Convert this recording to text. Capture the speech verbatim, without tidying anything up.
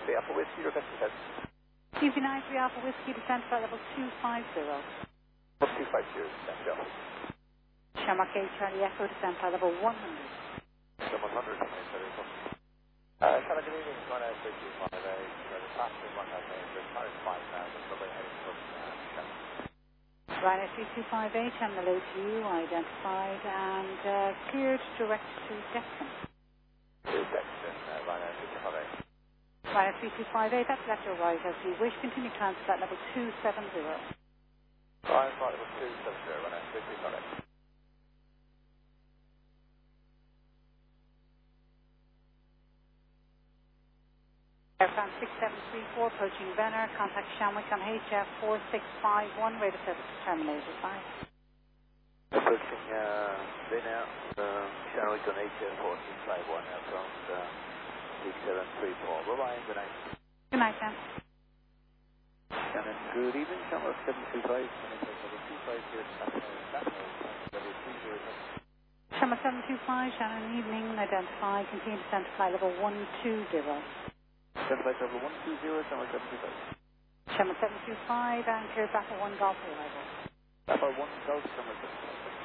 three Alpha Whiskey, request descent. C V nine three Alpha Whiskey, descent flight level two five zero. two five zero, descent, Alpha. Shamrock eight Charlie Echo, descent flight level one hundred. So one hundred, uh, Charlie, good evening, one out three two five eight, the passenger one out eight, the car is five thousand, runway heading towards uh, Ryanair three two five eight, I'm the load to you, identified and uh, cleared direct to Dexon. To Dexon, uh, Ryanair three two five eight. Ryanair three two five eight, that's left or right as you wish. Continue transfer at level two seven zero. Ryanair flight level two seven zero, Ryanair three two five eight. Air France six seven three four, approaching Venner, contact Shamwick on H F four six five one, radar service terminated. Bye. Approaching uh, Venner, um, Shamwick on H F four six five one, Air France uh, six seven three four. Bye-bye, good night. Good night, then. Shannon, good evening, Shamrock seven two five, level two five zero, level three zero. Shamrock seven two five, Shannon, evening, identified, continue descent to flight level one two zero. Descent flight level one two zero, Shamrock seven two five. Shamrock seven two five, and clear back at one Golf arrival. Alpha one Golf, Shamrock seven two five.